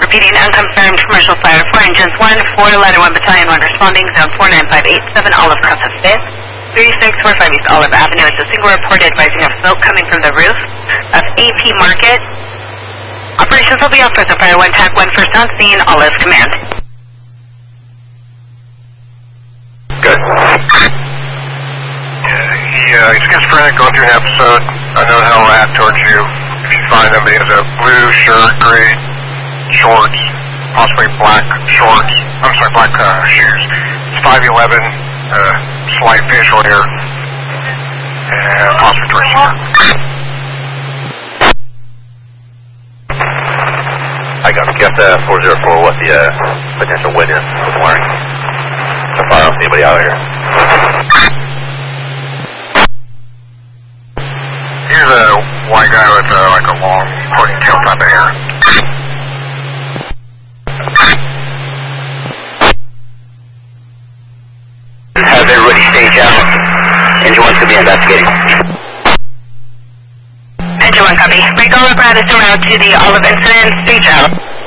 repeating unconfirmed commercial fire. 4 engines, 1-4, ladder 1 battalion 1 responding, zone 49587 Olive across the 5th. 3645 East Olive Avenue. It's a single report advising of smoke coming from the roof of AP Market. Operations will be off for the fire 1 TAC 1 first on scene, Olive command. Good. He's schizophrenic, going through an episode. I know how he'll act towards you. If you find him, he has a blue shirt, gray shorts, possibly black shorts. I'm sorry, black shoes. It's 5'11", slight facial hair, and possibly drinking. I got him. Get 404 what the potential witness was wearing. So far, I don't see anybody out here. Here's a white guy with like a long ponytail type of hair. Have everybody stage out. Engine 1's going to be investigating. Engine 1 copy. Make all apparatus around to the Olive incident, stage out.